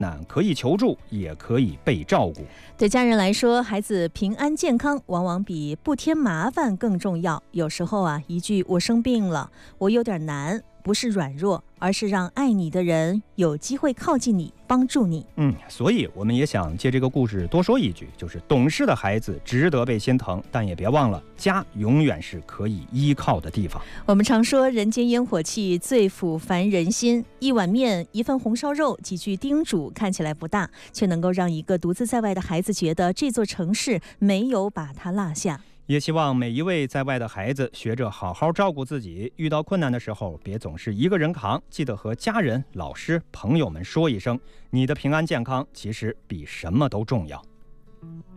难可以求助，也可以被照顾。 对家人来说，孩子平安健康往往比不添麻烦更重要。有时候一句我生病了，我有点难，不是软弱，而是让爱你的人有机会靠近你，帮助你。 所以我们也想借这个故事多说一句，就是懂事的孩子值得被心疼，但也别忘了，家永远是可以依靠的地方。 我们常说人间烟火气最抚凡人心，一碗面，一份红烧肉，几句叮嘱，看起来不大，却能够让一个独自在外的孩子觉得这座城市没有把他落下。 也希望每一位在外的孩子学着好好照顾自己，遇到困难的时候别总是一个人扛，记得和家人、老师、朋友们说一声，你的平安健康其实比什么都重要。